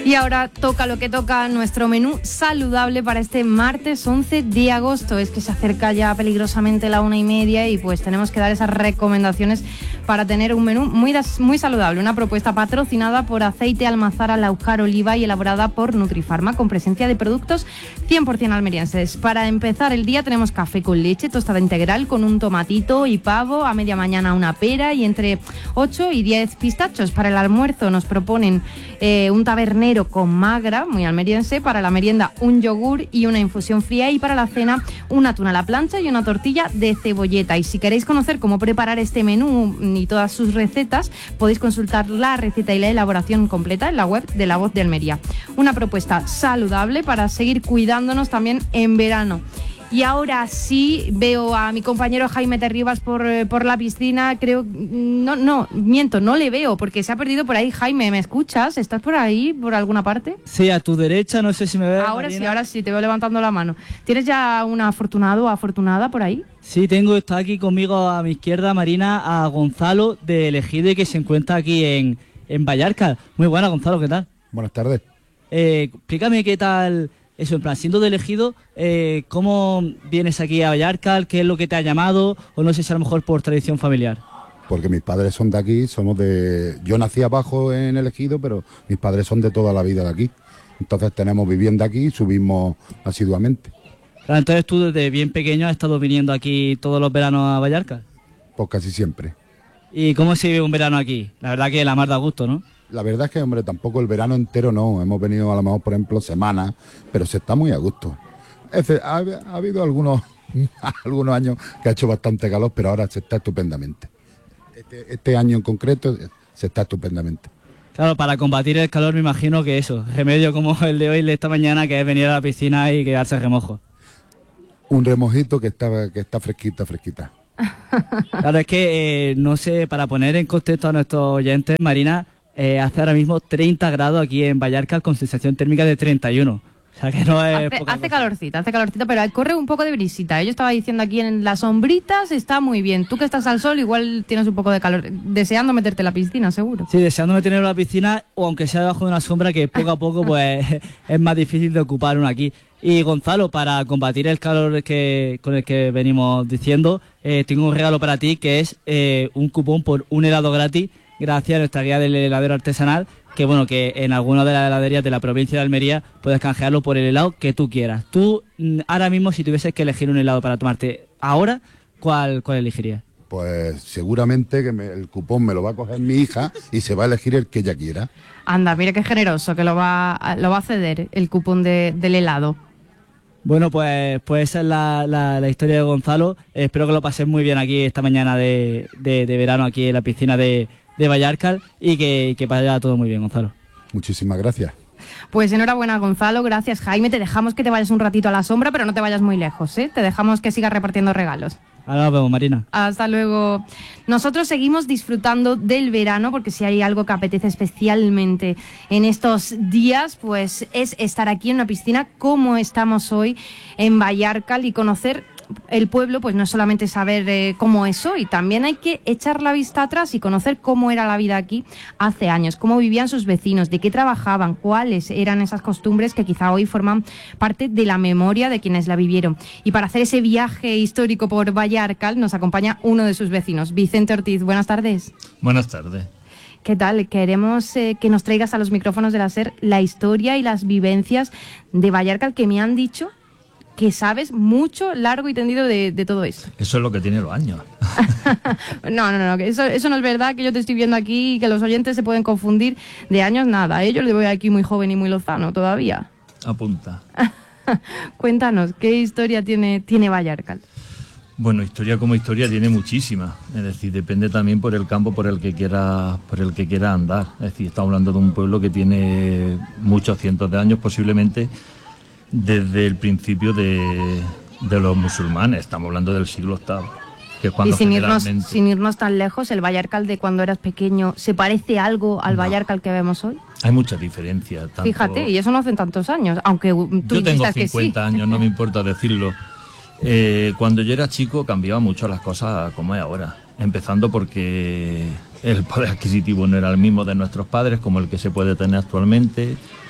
Y ahora toca lo que toca, nuestro menú saludable para este martes 11 de agosto. Es que se acerca ya peligrosamente la 1:30 y pues tenemos que dar esas recomendaciones para tener un menú muy saludable. Una propuesta patrocinada por Aceite Almazara Laujar Oliva y elaborada por Nutrifarma con presencia de productos 100% almerienses. Para empezar el día tenemos café con leche, tostada integral con un tomatito y pavo, a media mañana una pera y entre 8 y 10 pistachos. Para el almuerzo nos proponen un tabernero con magra, muy almeriense. Para la merienda un yogur y una infusión fría, y para la cena una tuna a la plancha y una tortilla de cebolleta. Y si queréis conocer cómo preparar este menú y todas sus recetas, podéis consultar la receta y la elaboración completa en la web de La Voz de Almería. Una propuesta saludable para seguir cuidándonos también en verano. Y ahora sí veo a mi compañero Jaime Terribas por la piscina. Creo, no le veo porque se ha perdido por ahí. Jaime, ¿me escuchas? ¿Estás por ahí, por alguna parte? Sí, a tu derecha, no sé si me ves. Ahora sí, te veo levantando la mano. ¿Tienes ya un afortunado o afortunada por ahí? Sí, está aquí conmigo a mi izquierda, Marina, a Gonzalo de El Ejido, que se encuentra aquí en Vallarcal. Muy buena, Gonzalo, ¿qué tal? Buenas tardes. Explícame qué tal. Eso, en plan, siendo de Ejido, ¿cómo vienes aquí a Vallarcal? ¿Qué es lo que te ha llamado? O no sé si a lo mejor por tradición familiar. Porque mis padres son de aquí, yo nací abajo en El Ejido, pero mis padres son de toda la vida de aquí. Entonces tenemos vivienda aquí y subimos asiduamente. Claro, entonces tú desde bien pequeño has estado viniendo aquí todos los veranos a Vallarcal. Pues casi siempre. ¿Y cómo se vive un verano aquí? La verdad que la mar da gusto, ¿no? La verdad es que, hombre, tampoco el verano entero no. Hemos venido a lo mejor, por ejemplo, semanas, pero se está muy a gusto. Ha habido algunos años que ha hecho bastante calor, pero ahora se está estupendamente. Este año en concreto se está estupendamente. Claro, para combatir el calor me imagino que eso, remedio como el de hoy, de esta mañana, que es venir a la piscina y quedarse remojo. Un remojito que está fresquita. Claro, es que, no sé, para poner en contexto a nuestros oyentes, Marina, hace ahora mismo 30 grados aquí en Vallarcal con sensación térmica de 31. O sea que no es hace calorcita, pero corre un poco de brisita. Yo estaba diciendo aquí en las sombritas está muy bien. Tú que estás al sol igual tienes un poco de calor. Deseando meterte en la piscina, seguro. Sí, deseando meterme en la piscina, o aunque sea debajo de una sombra, que poco a poco pues es más difícil de ocupar una aquí. Y Gonzalo, para combatir el calor con el que venimos diciendo, tengo un regalo para ti, que es un cupón por un helado gratis, gracias a nuestra guía del heladero artesanal, que bueno, que en alguna de las heladerías de la provincia de Almería puedes canjearlo por el helado que tú quieras. Tú, ahora mismo, si tuvieses que elegir un helado para tomarte ahora, ¿cuál elegirías? Pues seguramente que el cupón me lo va a coger mi hija y se va a elegir el que ella quiera. Anda, mira qué generoso, que lo va a ceder el cupón del helado. Bueno, pues esa es la historia de Gonzalo. Espero que lo pases muy bien aquí esta mañana de verano aquí en la piscina de Vallarcal y que vaya todo muy bien, Gonzalo. Muchísimas gracias. Pues enhorabuena, Gonzalo, gracias, Jaime. Te dejamos que te vayas un ratito a la sombra, pero no te vayas muy lejos, ¿eh? Te dejamos que sigas repartiendo regalos. Ahora nos vemos, Marina. Hasta luego. Nosotros seguimos disfrutando del verano, porque si hay algo que apetece especialmente en estos días, pues es estar aquí en una piscina como estamos hoy en Vallarcal y conocer el pueblo. Pues no es solamente saber cómo es hoy, también hay que echar la vista atrás y conocer cómo era la vida aquí hace años, cómo vivían sus vecinos, de qué trabajaban, cuáles eran esas costumbres que quizá hoy forman parte de la memoria de quienes la vivieron. Y para hacer ese viaje histórico por Vallarcal nos acompaña uno de sus vecinos, Vicente Ortiz. Buenas tardes. Buenas tardes. ¿Qué tal? Queremos que nos traigas a los micrófonos de la SER la historia y las vivencias de Vallarcal, que me han dicho que sabes mucho, largo y tendido de todo esto. Eso es lo que tiene los años. No, que eso no es verdad, que yo te estoy viendo aquí y que los oyentes se pueden confundir. De años nada, yo le veo aquí muy joven y muy lozano todavía. Apunta. Cuéntanos, ¿qué historia tiene Vallarcal? Bueno, historia como historia tiene muchísima. Es decir, depende también por el campo por el que quiera andar. Es decir, estamos hablando de un pueblo que tiene muchos cientos de años, posiblemente desde el principio de los musulmanes. Estamos hablando del siglo VIII, que es cuando y sin irnos tan lejos, ¿el Vallarcal de cuando eras pequeño se parece algo al Vallarcal que vemos hoy? Hay muchas diferencias. Fíjate, y eso no hace tantos años, aunque tú yo tengo 50 que sí. años, no me importa decirlo. Cuando yo era chico cambiaba mucho las cosas como es ahora, empezando porque el poder adquisitivo no era el mismo de nuestros padres como el que se puede tener actualmente.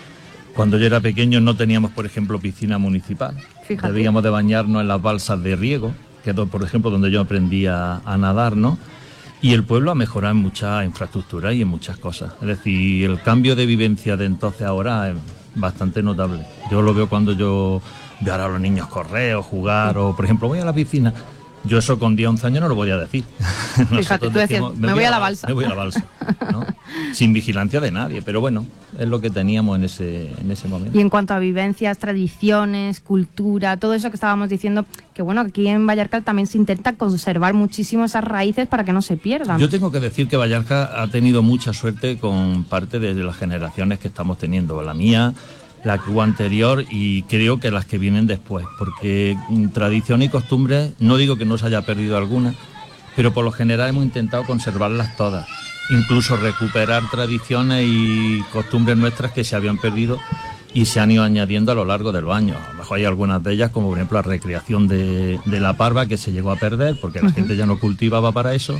Cuando yo era pequeño no teníamos, por ejemplo, piscina municipal. Fíjate. Debíamos de bañarnos en las balsas de riego, que es, por ejemplo, donde yo aprendí a nadar, ¿no? Y el pueblo ha mejorado en muchas infraestructuras y en muchas cosas. Es decir, el cambio de vivencia de entonces a ahora es bastante notable. Yo lo veo cuando yo veo ahora a los niños correr o jugar, o por ejemplo voy a la piscina. Yo eso con 10 o 11 años no lo podía decir. Fíjate, tú decías, me voy a la balsa. Me voy a la balsa, ¿no? Sin vigilancia de nadie, pero bueno, es lo que teníamos en ese momento. Y en cuanto a vivencias, tradiciones, cultura, todo eso que estábamos diciendo, que bueno, aquí en Vallarcal también se intenta conservar muchísimo esas raíces para que no se pierdan. Yo tengo que decir que Vallarca ha tenido mucha suerte con parte de las generaciones que estamos teniendo, la mía, la que hubo anterior y creo que las que vienen después, porque tradición y costumbre, no digo que no se haya perdido alguna, pero por lo general hemos intentado conservarlas todas, incluso recuperar tradiciones y costumbres nuestras que se habían perdido y se han ido añadiendo a lo largo de los años. A lo mejor hay algunas de ellas, como por ejemplo la recreación de la parva, que se llegó a perder porque la gente ya no cultivaba para eso.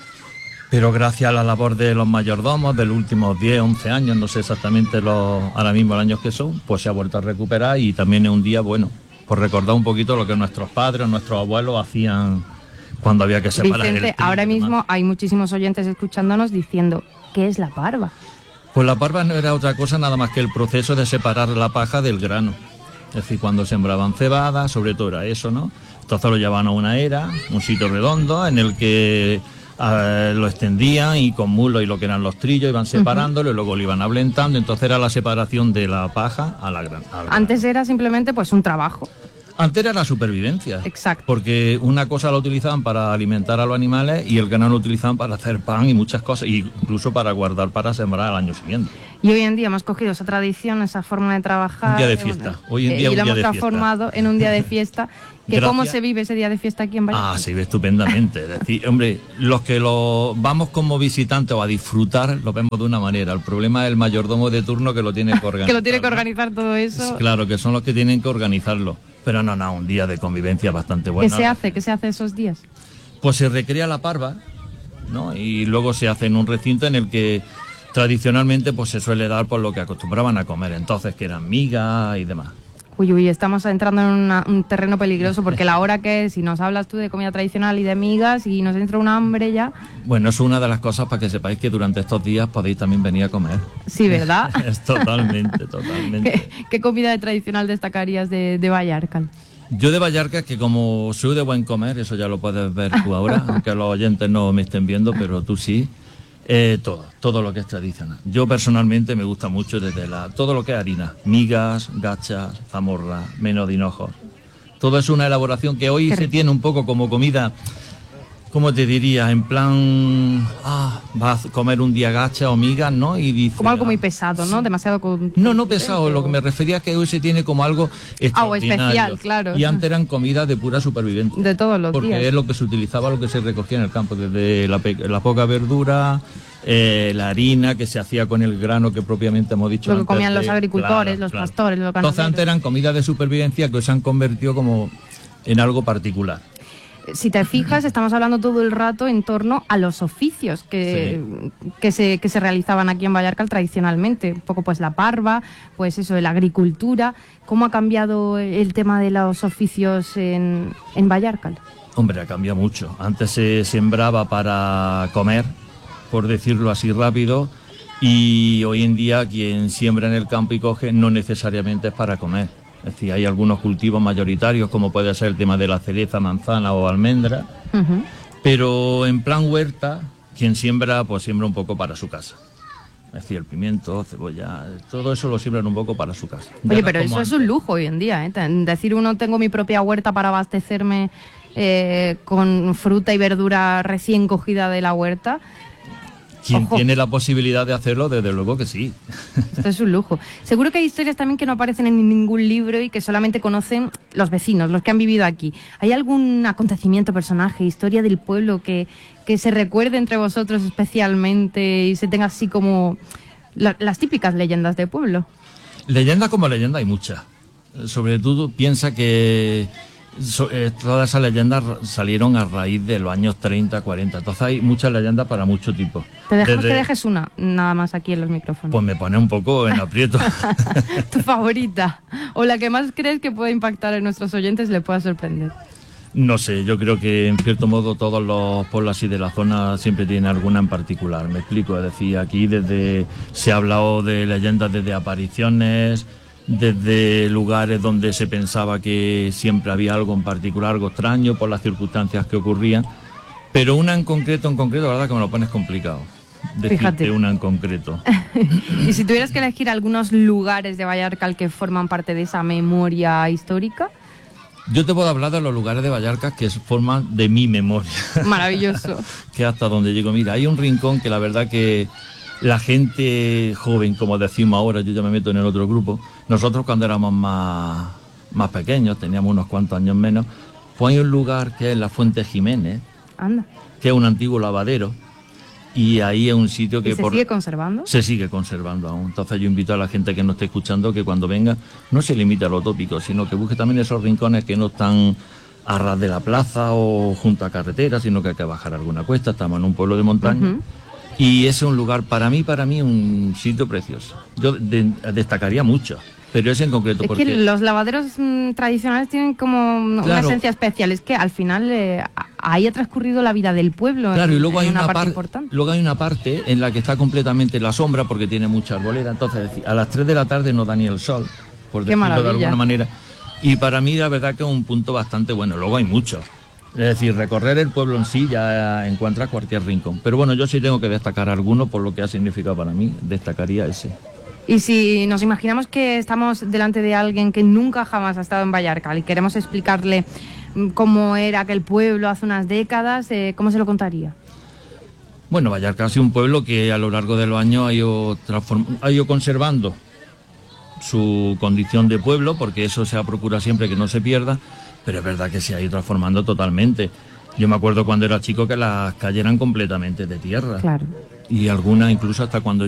Pero gracias a la labor de los mayordomos de los últimos 10, 11 años, no sé exactamente ahora mismo los años que son, pues se ha vuelto a recuperar y también es un día bueno, por recordar un poquito lo que nuestros padres, nuestros abuelos hacían cuando había que separar Vicente, el trigo ahora y mismo demás. hay muchísimos oyentes escuchándonos diciendo, ¿qué es la parva? Pues la parva no era otra cosa nada más que el proceso de separar la paja del grano. Es decir, cuando sembraban cebada, sobre todo era eso, ¿no? Entonces lo llevaban a una era, un sitio redondo en el que lo extendían y con mulos y lo que eran los trillos iban separándolo y luego lo iban ablentando, entonces era la separación de la paja a la grana. Antes era simplemente pues un trabajo. Antes era la supervivencia. Exacto. Porque una cosa la utilizaban para alimentar a los animales y el grano lo utilizaban para hacer pan y muchas cosas, incluso para guardar para sembrar al año siguiente. Y hoy en día hemos cogido esa tradición, esa forma de trabajar. Un día de fiesta. Hoy en día y un lo día hemos de fiesta. transformado en un día de fiesta. Que Gracias. ¿Cómo se vive ese día de fiesta aquí en Valladolid? Se ve estupendamente. Es decir, hombre, los que lo vamos como visitantes o a disfrutar, lo vemos de una manera. El problema es el mayordomo de turno que lo tiene que organizar. Que lo tiene que organizar todo eso. Claro, que son los que tienen que organizarlo. Pero no, un día de convivencia bastante bueno. ¿Qué se hace? ¿Qué se hace esos días? Pues se recrea la parva, ¿no? Y luego se hace en un recinto en el que tradicionalmente pues se suele dar por lo que acostumbraban a comer entonces, que eran migas y demás. Uy, estamos entrando en un terreno peligroso porque la hora que es, si nos hablas tú de comida tradicional y de migas y nos entra un hambre ya. Bueno, es una de las cosas para que sepáis que durante estos días podéis también venir a comer. Sí, ¿verdad? Es totalmente. ¿Qué comida tradicional destacarías de Vallarcal? Yo de Vallarca, que como soy de buen comer, eso ya lo puedes ver tú ahora, aunque los oyentes no me estén viendo, pero tú sí. Todo lo que es tradicional. Yo personalmente me gusta mucho desde todo lo que es harina, migas, gachas, zamorra, menos de hinojos. Todo es una elaboración que hoy se tiene un poco como comida, ¿cómo te diría? En plan, vas a comer un día gacha o migas, ¿no? Y dice, como algo muy pesado, ¿no? Demasiado No pesado, lo que me refería es que hoy se tiene como algo extraordinario. Especial, claro. Y antes eran comidas de pura supervivencia. De todos los porque días. Porque es lo que se utilizaba, lo que se recogía en el campo, desde la poca verdura, la harina que se hacía con el grano que propiamente hemos dicho lo que antes, comían los agricultores, los pastores, los ganaderos. Entonces antes eran comidas de supervivencia que hoy se han convertido como en algo particular. Si te fijas, estamos hablando todo el rato en torno a los oficios que se realizaban aquí en Vallarcal tradicionalmente. Un poco pues la parva, pues eso, la agricultura. ¿Cómo ha cambiado el tema de los oficios en Vallarcal? Hombre, ha cambiado mucho. Antes se sembraba para comer, por decirlo así rápido, y hoy en día quien siembra en el campo y coge no necesariamente es para comer. Es decir, hay algunos cultivos mayoritarios, como puede ser el tema de la cereza, manzana o almendra, pero en plan huerta, quien siembra, pues siembra un poco para su casa. Es decir, el pimiento, cebolla, todo eso lo siembran un poco para su casa. Oye, pero eso es un lujo hoy en día, ¿eh? Decir uno, tengo mi propia huerta para abastecerme con fruta y verdura recién cogida de la huerta. Quien tiene la posibilidad de hacerlo, desde luego que sí. Esto es un lujo. Seguro que hay historias también que no aparecen en ningún libro y que solamente conocen los vecinos, los que han vivido aquí. ¿Hay algún acontecimiento, personaje, historia del pueblo que se recuerde entre vosotros especialmente y se tenga así como las típicas leyendas de pueblo? Leyendas como leyenda hay muchas. Sobre todo piensa que Todas esas leyendas salieron a raíz de los años 30, 40. Entonces hay muchas leyendas para muchos tipos. Te dejamos que dejes una, nada más aquí en los micrófonos. Pues me pone un poco en aprieto. Tu favorita, o la que más crees que puede impactar en nuestros oyentes y le pueda sorprender. No sé, yo creo que en cierto modo todos los pueblos así de la zona siempre tienen alguna en particular. Me explico, es decir, aquí se ha hablado de leyendas desde apariciones, desde lugares donde se pensaba que siempre había algo en particular, algo extraño por las circunstancias que ocurrían, pero una en concreto, la verdad que me lo pones complicado. Decirte Fíjate. Una en concreto. Y si tuvieras que elegir algunos lugares de Vallarcal que forman parte de esa memoria histórica. Yo te puedo hablar de los lugares de Vallarcas que forman de mi memoria. Maravilloso. Que hasta donde llego. Mira, hay un rincón que la verdad que la gente joven, como decimos ahora, yo ya me meto en el otro grupo, nosotros cuando éramos más pequeños, teníamos unos cuantos años menos, pues hay un lugar que es la Fuente Jiménez, Anda. que es un antiguo lavadero, y ahí es un sitio que ¿Y se sigue conservando? se sigue conservando aún. Entonces yo invito a la gente que nos esté escuchando que cuando venga no se limite a lo tópico, sino que busque también esos rincones que no están a ras de la plaza o junto a carreteras, sino que hay que bajar alguna cuesta. Estamos en un pueblo de montaña. Ujú. Y ese es un lugar, para mí, un sitio precioso. Yo destacaría mucho, pero ese en concreto. Es porque que los lavaderos tradicionales tienen como una Claro. esencia especial. Es que al final ahí ha transcurrido la vida del pueblo. Claro, y luego hay una parte importante. luego hay una parte en la que está completamente la sombra porque tiene mucha arboleda. Entonces, es decir, a las 3 de la tarde no da ni el sol, por Qué decirlo de maravilla. alguna manera. Y para mí, la verdad que es un punto bastante bueno. Luego hay muchos. Es decir, recorrer el pueblo en sí ya encuentras cualquier rincón. Pero bueno, yo sí tengo que destacar alguno por lo que ha significado para mí. Destacaría ese. Y si nos imaginamos que estamos delante de alguien que nunca jamás ha estado en Vallarcal y queremos explicarle cómo era aquel pueblo hace unas décadas, ¿cómo se lo contaría? Bueno, Vallarca ha sido un pueblo que a lo largo de los años ha ido conservando su condición de pueblo, porque eso se ha procurado siempre que no se pierda, pero es verdad que se ha ido transformando totalmente. Yo me acuerdo cuando era chico que las calles eran completamente de tierra. Claro. Y algunas incluso hasta cuando